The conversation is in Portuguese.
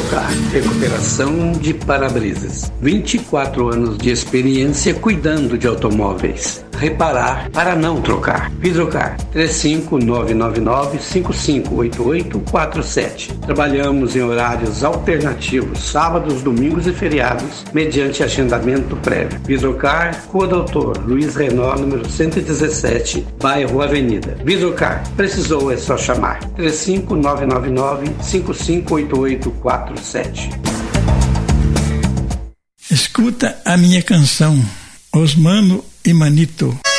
Vidrocar, recuperação de para-brisas. 24 anos de experiência cuidando de automóveis. Reparar para não trocar. Vidrocar, 35999-558847. Trabalhamos em horários alternativos, sábados, domingos e feriados, mediante agendamento prévio. Vidrocar, Rua Doutor Luiz Renault, número 117, bairro Avenida. Vidrocar, precisou é só chamar. 35999-558847. Escuta a minha canção, Osmano e Manito.